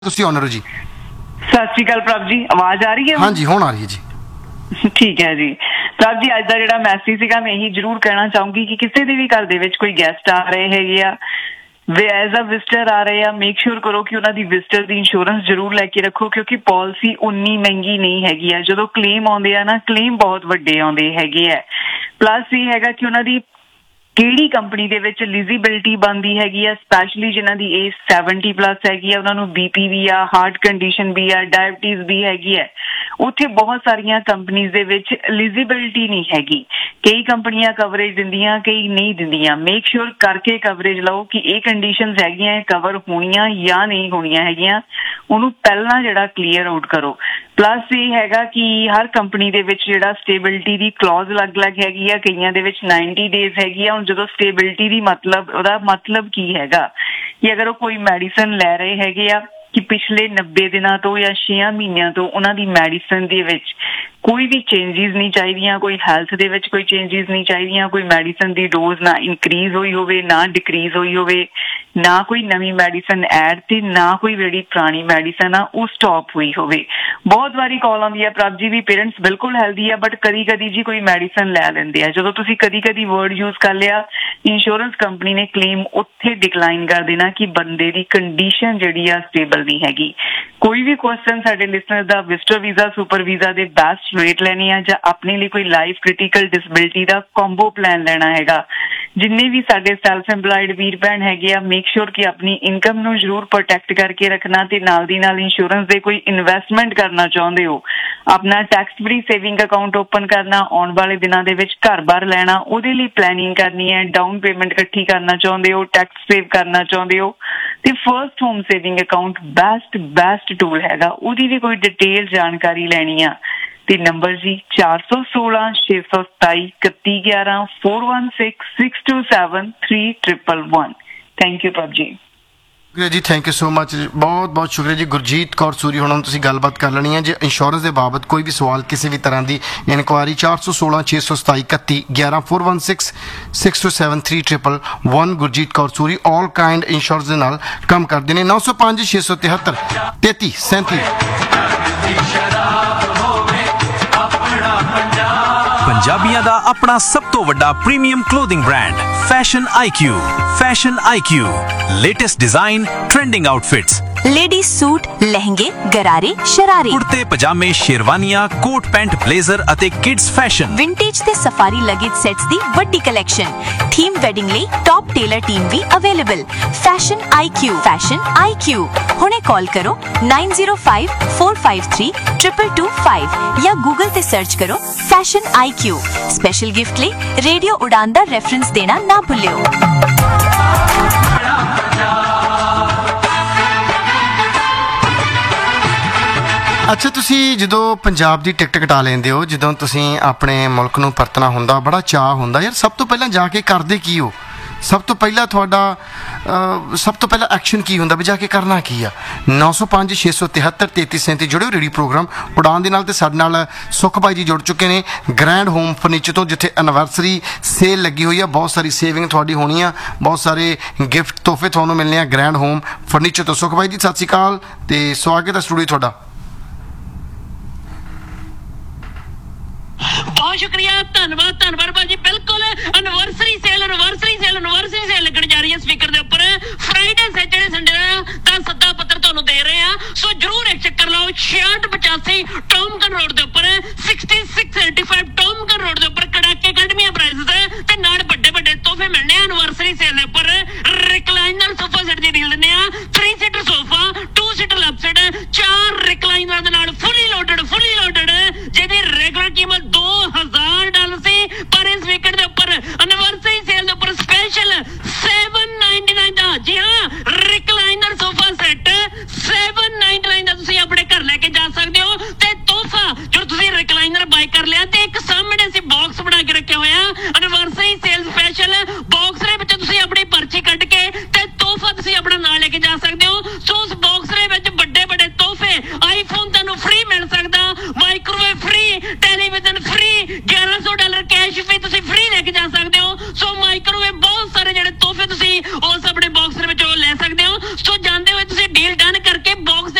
ਤੁਸੀਂ ਓਨਰ ਜੀ। ਸਤਿ ਸ਼੍ਰੀ ਅਕਾਲ ਪ੍ਰਭ ਜੀ, ਆਵਾਜ਼ ਆ ਰਹੀ ਹੈ? ਹਾਂਜੀ ਹੁਣ ਆ ਰਹੀ ਹੈ ਜੀ। ਠੀਕ ਹੈ ਜੀ। ਪ੍ਰਭ ਜੀ, ਅੱਜ ਦਾ ਜਿਹੜਾ ਮੈਸੇਜ ਸੀਗਾ ਮੈਂ ਇਹੀ ਜ਼ਰੂਰ ਕਹਿਣਾ ਚਾਹੂੰਗੀ ਕਿ ਕਿਸੇ ਦੇ ਵੀ ਘਰ ਦੇ ਵਿੱਚ ਕੋਈ ਗੈਸਟ ਆ ਰਹੇ ਹੈਗੇ ਆ, ਐਜ਼ ਅ ਵਿਜ਼ਟਰ ਆ ਰਹੇ ਆ, ਮੇਕ ਸ਼ੋਰ ਕਰੋ ਕਿ ਉਹਨਾਂ ਦੀ ਵਿਜ਼ਟਰ ਦੀ ਇੰਸ਼ੋਰੈਂਸ ਜ਼ਰੂਰ ਲੈ ਕੇ ਰੱਖੋ, ਕਿਉਂਕਿ ਪਾਲਿਸੀ ਉਨੀ ਮਹਿੰਗੀ ਨਹੀਂ ਹੈਗੀ ਆ। ਜਦੋਂ ਕਲੇਮ ਆਉਂਦੇ ਆ ਨਾ, ਕਲੇਮ ਬਹੁਤ ਵੱਡੇ ਆਉਂਦੇ ਹੈਗੇ ਆ। ਪਲੱਸ ਇਹ ਹੈਗਾ ਕਿ ਉਹਨਾਂ ਦੀ ਕਿਹੜੀ ਕੰਪਨੀ ਦੇ ਵਿੱਚ ਐਲੀਜੀਬਿਲਿਟੀ ਬਣਦੀ ਹੈਗੀ ਆ, ਸਪੈਸ਼ਲੀ ਜਿਨ੍ਹਾਂ ਦੀ ਏਜ 70 ਪਲੱਸ ਹੈਗੀ ਆ, ਉਹਨਾਂ ਨੂੰ BP ਵੀ ਆ, ਹਾਰਟ ਕੰਡੀਸ਼ਨ ਵੀ ਆ, ਡਾਇਬਟੀਜ਼ ਵੀ ਹੈਗੀ ਹੈ। ਉੱਥੇ ਬਹੁਤ ਸਾਰੀਆਂ ਕੰਪਨੀਜ਼ ਦੇ ਵਿੱਚ ਐਲੀਜੀਬਿਲਿਟੀ ਨਹੀਂ ਹੈਗੀ। ਕਈ ਕੰਪਨੀਆਂ ਕਵਰੇਜ ਦਿੰਦੀਆਂ, ਕਈ ਨਹੀਂ ਦਿੰਦੀਆਂ। ਮੇਕ ਸ਼ੋਰ ਕਰਕੇ ਕਵਰੇਜ ਲਓ ਕਿ ਇਹ ਕੰਡੀਸ਼ਨਸ ਹੈਗੀਆਂ, ਕਵਰ ਹੋਣੀਆਂ ਜਾਂ ਨਹੀਂ ਹੋਣੀਆਂ ਹੈਗੀਆਂ, ਉਹਨੂੰ ਪਹਿਲਾਂ ਜਿਹੜਾ ਕਲੀਅਰ ਆਊਟ ਕਰੋ। ਪਲੱਸ ਇਹ ਹੈਗਾ ਕਿ ਹਰ ਕੰਪਨੀ ਦੇ ਵਿੱਚ ਜਿਹੜਾ ਸਟੇਬਿਲਿਟੀ ਦੀ ਕਲੌਜ਼ ਅਲੱਗ-ਅਲੱਗ ਹੈਗੀ ਆ, ਕਈਆਂ ਦੇ ਵਿੱਚ 90 ਡੇਜ਼ ਹੈਗੀ ਆ। ਹੁਣ ਜਦੋਂ ਸਟੇਬਿਲਿਟੀ ਦੀ ਉਹਦਾ ਮਤਲਬ ਕੀ ਹੈਗਾ ਕਿ ਅਗਰ ਉਹ ਕੋਈ ਮੈਡੀਸਨ ਲੈ ਰਹੇ ਹੈਗੇ ਆ ਕਿ ਪਿਛਲੇ 90 ਦਿਨਾਂ ਤੋਂ ਜਾਂ 6 ਮਹੀਨਿਆਂ ਤੋਂ ਉਹਨਾਂ ਦੀ ਮੈਡੀਸਨ ਦੇ ਵਿੱਚ ਕੋਈ ਵੀ ਚੇਂਜਿਸ ਨਹੀਂ ਚਾਹੀਦੀਆਂ, ਕੋਈ ਹੈਲਥ ਦੇ ਵਿੱਚ ਕੋਈ ਚੇਂਜਿਸ ਨਹੀਂ ਚਾਹੀਦੀਆਂ, ਕੋਈ ਮੈਡੀਸਨ ਦੀ ਡੋਜ਼ ਨਾ ਇਨਕਰੀਜ਼ ਹੋਈ ਹੋਵੇ ਨਾ ਡਿਕਰੀਜ਼ ਹੋਈ ਹੋਵੇ, ਨਾ ਕੋਈ ਨਵੀਂ ਮੈਡੀਸਨ ਐਡ ਤੇ ਨਾ ਕੋਈ ਜਿਹੜੀ ਪੁਰਾਣੀ ਮੈਡੀਸਨ ਆ ਉਹ ਸਟਾਪ ਹੋਈ ਹੋਵੇ। ਬਹੁਤ ਵਾਰੀ ਕਾਲ ਆਉਂਦੀ ਹੈ ਪ੍ਰਭ ਜੀ ਵੀ ਪੇਰੈਂਟਸ ਬਿਲਕੁਲ ਹੈਲਦੀ ਆ ਬਟ ਕਦੀ ਜੀ ਕੋਈ ਮੈਡੀਸਨ ਲੈ ਲੈਂਦੇ ਆ। ਜਦੋਂ ਤੁਸੀਂ ਕਦੀ ਵਰਡ ਯੂਜ਼ ਕਰ ਲਿਆ, ਇੰਸ਼ੋਰੈਂਸ ਕੰਪਨੀ ਨੇ ਕਲੇਮ ਉੱਥੇ ਡਿਕਲਾਈਨ ਕਰ ਦੇਣਾ ਕਿ ਬੰਦੇ ਦੀ ਕੰਡੀਸ਼ਨ ਜਿਹੜੀ ਆ ਸਟੇਬਲ ਨਹੀਂ ਹੈਗੀ। ਕੋਈ ਵੀ ਕੁਐਸਚਨ ਸਾਡੇ ਲਿਸਨਰ ਦਾ ਵਿਜ਼ਟਰ ਵੀਜ਼ਾ, ਸੁਪਰ ਵੀਜ਼ਾ ਦੇ ਬੈਸਟ ਰੇਟ ਲੈਣੇ ਆ ਜਾਂ ਆਪਣੇ ਲਈ ਕੋਈ ਲਾਈਫ ਕ੍ਰਿਟੀਕਲ ਡਿਸੇਬਿਲਿਟੀ ਦਾ ਕੰਬੋ ਪਲਾਨ ਲੈਣਾ ਹੈਗਾ, ਜਿੰਨੇ ਵੀ ਸਾਡੇ ਸੈਲਫ ਇੰਪਲਾਇਡ ਵੀਰ ਭੈਣ ਹੈਗੇ ਆ, ਮੇਕ ਸ਼ੋਰ ਕਿ ਆਪਣੀ ਇਨਕਮ ਨੂੰ ਜ਼ਰੂਰ ਪ੍ਰੋਟੈਕਟ ਕਰਕੇ ਰੱਖਣਾ ਤੇ ਨਾਲ ਦੀ ਨਾਲ ਇੰਸ਼ੋਰੈਂਸ ਦੇ ਕੋਈ ਇਨਵੈਸਟਮੈਂਟ ਕਰਨਾ ਚਾਹੁੰਦੇ ਹੋ, ਆਪਣਾ tax free saving account open ਕਰਨਾ, ਆਉਣ ਵਾਲੇ ਦਿਨਾਂ ਦੇ ਵਿੱਚ ਘਰ-ਬਾਰ ਲੈਣਾ, ਉਹਦੇ ਲਈ ਪਲੈਨਿੰਗ ਕਰਨੀ ਹੈ, ਡਾਊਨ ਪੇਮੈਂਟ ਇਕੱਠੀ ਕਰਨਾ ਚਾਹੁੰਦੇ ਹੋ, ਟੈਕਸ ਸੇਵ ਕਰਨਾ ਚਾਹੁੰਦੇ ਹੋ ਤੇ first home saving account best tool ਹੈਗਾ, ਉਹਦੀ ਵੀ ਕੋਈ ਡਿਟੇਲ ਜਾਣਕਾਰੀ ਲੈਣੀ ਆ ਤੇ ਨੰਬਰ ਜੀ 416 627 3111 416 627 3111। ਥੈਂਕ ਯੂ ਪ੍ਰਭ ਜੀ। ਜੀ ਥੈਂਕ ਯੂ ਸੋ ਮਚ, ਬਹੁਤ ਸ਼ੁਕਰੀਆ ਜੀ। ਗੁਰਜੀਤ ਕੌਰ ਸੂਰੀ, ਹੁਣ ਤੁਸੀਂ ਗੱਲਬਾਤ ਕਰ ਲੈਣੀ ਹੈ ਜੇ ਇੰਸ਼ੋਰੈਂਸ ਦੇ ਬਾਬਤ ਕੋਈ ਵੀ ਸਵਾਲ, ਕਿਸੇ ਵੀ ਤਰ੍ਹਾਂ ਦੀ ਇਨਕੁਆਇਰੀ 416 627 3111 416 627 3111। ਗੁਰਜੀਤ ਕੌਰ ਸੂਰੀ ਆਲ ਕਾਈਂਡ ਇੰਸ਼ੋਰੈਂਸ ਦੇ ਨਾਲ ਕੰਮ ਕਰਦੇ ਨੇ। 905 673 3337। ਪੰਜਾਬੀਆਂ ਦਾ ਆਪਣਾ ਸਭ ਤੋਂ ਵੱਡਾ premium clothing brand fashion IQ। Fashion IQ, latest design, trending outfits, ladies suit, लहंगे, गरारे, शरारे, कुर्ते पजामे, शेरवानियां, कोट पैंट, ब्लेजर ਅਤੇ किड्स फैशन, विंटेज ਤੇ सफारी लगेज सेट्स ਦੀ ਵੱਡੀ ਕਲੈਕਸ਼ਨ, ਥੀਮ ਵੈਡਿੰਗ ਲਈ ਟੌਪ ਟੇਲਰ ਟੀਮ ਵੀ ਅਵੇਲੇਬਲ। ਫੈਸ਼ਨ IQ ਹੁਣੇ ਕਾਲ ਕਰੋ 9054532225 ਜਾਂ ਗੂਗਲ ਤੇ ਸਰਚ ਕਰੋ ਫੈਸ਼ਨ IQ। ਸਪੈਸ਼ਲ ਗਿਫਟ ਲਈ ਰੇਡੀਓ ਉਡਾਨ ਦਾ ਰੈਫਰੈਂਸ ਦੇਣਾ ਨਾ ਭੁੱਲਿਓ। ਅੱਛਾ, ਤੁਸੀਂ ਜਦੋਂ ਪੰਜਾਬ ਦੀ ਟਿਕਟ ਕਟਾ ਲੈਂਦੇ ਹੋ, ਜਦੋਂ ਤੁਸੀਂ ਆਪਣੇ ਮੁਲਕ ਨੂੰ ਪਰਤਣਾ ਹੁੰਦਾ, ਬੜਾ ਚਾਅ ਹੁੰਦਾ ਯਾਰ, ਸਭ ਤੋਂ ਪਹਿਲਾਂ ਜਾ ਕੇ ਕਰਦੇ ਕੀ ਹੋ? ਸਭ ਤੋਂ ਪਹਿਲਾਂ ਤੁਹਾਡਾ ਐਕਸ਼ਨ ਕੀ ਹੁੰਦਾ ਵੀ ਜਾ ਕੇ ਕਰਨਾ ਕੀ ਆ? 905 673 3337 ਜੁੜਿਓ ਰੇਡੀਓ ਪ੍ਰੋਗਰਾਮ ਉਡਾਨ ਦੇ ਨਾਲ। ਤੇ ਸਾਡੇ ਨਾਲ ਸੁਖ ਭਾਈ ਜੀ ਜੁੜ ਚੁੱਕੇ ਨੇ ਗ੍ਰੈਂਡ ਹੋਮ ਫਰਨੀਚਰ ਤੋਂ, ਜਿੱਥੇ ਐਨੀਵਰਸਰੀ ਸੇਲ ਲੱਗੀ ਹੋਈ ਆ। ਬਹੁਤ ਸਾਰੀ ਸੇਵਿੰਗ ਤੁਹਾਡੀ ਹੋਣੀ ਆ, ਬਹੁਤ ਸਾਰੇ ਗਿਫਟ ਤੋਹਫੇ ਤੁਹਾਨੂੰ ਮਿਲਣੇ ਆ ਗ੍ਰੈਂਡ ਹੋਮ ਫਰਨੀਚਰ ਤੋਂ। ਸੁਖ ਭਾਈ ਜੀ ਸਤਿ ਸ਼੍ਰੀ ਅਕਾਲ ਤੇ ਸਵਾਗਤ ਹੈ ਸਟੂਡੀਓ ਤੁਹਾਡਾ। ਬਹੁਤ ਸ਼ੁਕਰੀਆ, ਧੰਨਵਾਦ ਭਾਜੀ। ਬਿਲਕੁਲ ਐਨਵਰਸਰੀ ਸੇਲ ਲੱਗਣ ਜਾ ਰਹੀ ਹੈ ਸਪੀਕਰ ਦੇ ਉੱਪਰ। ਫਰਾਈਡੇ, ਸੈਟਰਡੇ, ਸੰਡੇ ਦਾ ਸੱਦਾ ਪੱਤਰ ਤੁਹਾਨੂੰ ਦੇ ਰਹੇ ਆ, ਸੋ ਜਰੂਰ ਇੱਕ ਚੱਕਰ ਲਾਓ। 6685 ਟੌਮਕਨ ਰੋਡ ਦੇ ਉੱਪਰ, 6685 ਟੌਮਕਨ ਰੋਡ ਦੇ ਉੱਪਰ ਕੜਾਕੇ ਕੱਢਵੀਆਂ ਪ੍ਰਾਈਸਿਸ ਤੇ ਨਾਲ ਵੱਡੇ ਤੋਹਫੇ ਮਿਲਣੇ ਆ ਐਨਵਰਸਰੀ ਸੇਲ ਦੇ ਉੱਪਰ। ਰਿਕਲਾਈਨਰ ਸੋਫਾ ਸੈਟ ਦੀ ਡੀਲ ਦਿੰਦੇ ਆ, 3 seater sofa, 2 seater left side, 4 recliner ਦੇ ਨਾਲ ਫੁੱਲੀ ਲੋਡਡ ਜਿਹਦੀ ਰੈਗੂਲਰ ਕੀਮਤ $2000 ਸੀ, ਪਰ ਇਸ ਵੀਕਐਂਡ ਦੇ ਉੱਪਰ ਐਨਵਰਸਰੀ ਸੇਲ ਦੇ ਉੱਪਰ ਸਪੈਸ਼ਲ $799 ਦਾ। ਜੀ ਹਾਂ, ਰਿਕਲਾਈਨਰ ਸੋਫਾ ਸੈਟ $799 ਦਾ ਤੁਸੀਂ ਆਪਣੇ ਘਰ ਲੈ ਕੇ ਜਾ ਸਕਦੇ ਹੋ। ਤੇ ਤੋਹਫਾ ਜਦੋਂ ਤੁਸੀਂ ਰਿਕਲਾਈਨਰ ਬਾਈ ਕਰ ਲਿਆ ਤੇ ਇੱਕ ਸਾਹਮਣੇ ਅਸੀਂ ਬਾਕਸ ਬਣਾ ਕੇ ਰੱਖਿਆ ਹੋਇਆ ਐਨਵਰਸਰੀ ਸੇਲ ਸਪੈਸ਼ਲ। ਬਾਕਸ ਦੇ ਵਿੱਚ ਤੁਸੀਂ ਆਪਣੀ ਪਰਚੀ ਕੱਢ ਕੇ ਤੇ ਤੋਹਫਾ ਤੁਸੀਂ ਆਪਣਾ ਨਾਲ ਲੈ ਕੇ ਜਾ ਸਕਦੇ ਹੋ।